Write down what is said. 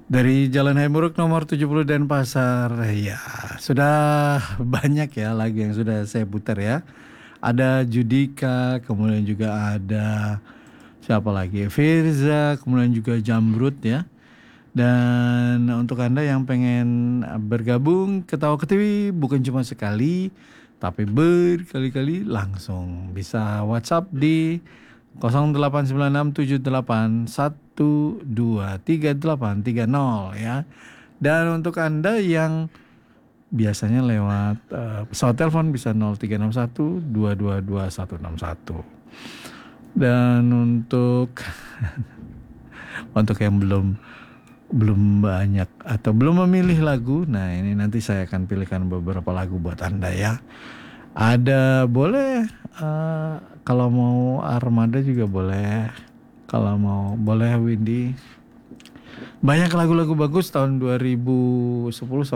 Dari Jalan Hayamuruk nomor 70 Denpasar. Ya, sudah banyak ya lagu yang sudah saya putar ya. Ada Judika, kemudian juga ada siapa lagi? Firza, kemudian juga Jamrut ya. Dan untuk Anda yang pengen bergabung ketawa ke TV bukan cuma sekali, tapi berkali-kali, langsung bisa WhatsApp di 089678123830 ya. Dan untuk Anda yang biasanya lewat pesawat telepon bisa 0361 222 161. Dan untuk yang belum banyak atau belum memilih lagu, nah ini nanti saya akan pilihkan beberapa lagu buat Anda ya. Ada boleh kalau mau Armada juga boleh. Kalau mau boleh Windy. Banyak lagu-lagu bagus tahun 2010